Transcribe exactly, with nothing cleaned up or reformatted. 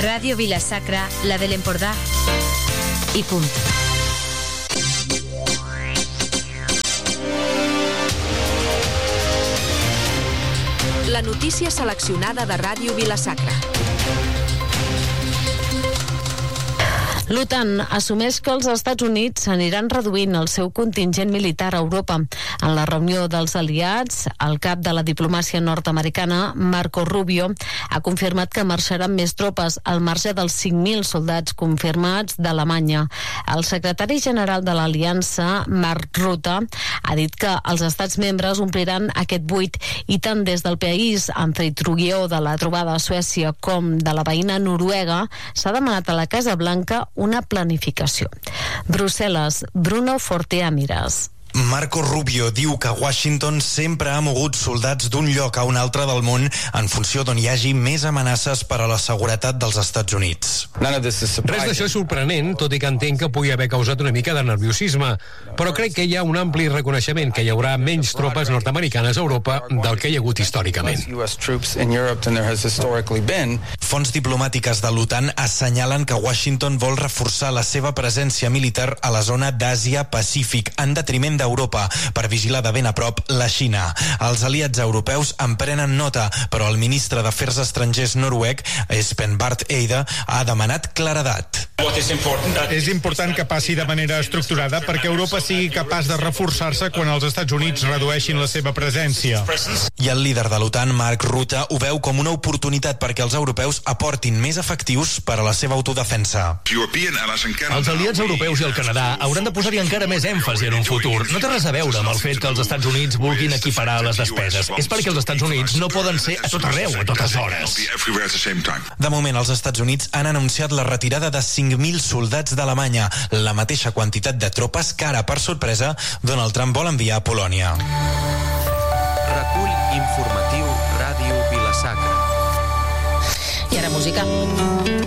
Ràdio Vila-sacra, la de l'Empordà. I punt. La notícia seleccionada de Ràdio Vila-sacra. L'OTAN assumeix que els Estats Units aniran reduint el seu contingent militar a Europa. En la reunió dels aliats, el cap de la diplomàcia nord-americana, Marco Rubio, ha confirmat que marxaran més tropes al marge dels cinc mil soldats confirmats d'Alemanya. El secretari general de l'Aliança, Mark Rutte, ha dit que els estats membres ompliran aquest buit i tant des del país anfitrió de la trobada a Suècia com de la veïna Noruega s'ha demanat a la Casa Blanca una planificació. Brussel·les, Bruno Forteamiras. Marco Rubio diu que Washington sempre ha mogut soldats d'un lloc a un altre del món en funció d'on hi hagi més amenaces per a la seguretat dels Estats Units. Res d'això és sorprenent, tot i que entenc que pugui haver causat una mica de nerviosisme, però crec que hi ha un ampli reconeixement que hi haurà menys tropes nord-americanes a Europa del que hi ha hagut històricament. Fonts diplomàtiques de l'OTAN assenyalen que Washington vol reforçar la seva presència militar a la zona d'Àsia-Pacífic en detriment d'Europa per vigilar de ben a prop la Xina. Els aliats europeus en prenen nota, però el ministre d'Afers Estrangers noruec, Espen Barth Eide, ha demanat claredat. És important que passi de manera estructurada perquè Europa sigui capaç de reforçar-se quan els Estats Units redueixin la seva presència. I el líder de l'OTAN, Mark Rutte, ho veu com una oportunitat perquè els europeus aportin més efectius per a la seva autodefensa. Els aliats europeus i el Canadà hauran de posar-hi encara més èmfasi en un futur. No té res a veure amb el fet que els Estats Units vulguin equiparar les despeses. És perquè els Estats Units no poden ser a tot arreu, a totes hores. De moment, els Estats Units han anunciat la retirada de cinc mil soldats d'Alemanya, la mateixa quantitat de tropes que ara, per sorpresa, Donald Trump vol enviar a Polònia. Recull informatiu Ràdio Vila-sacra. I ara música.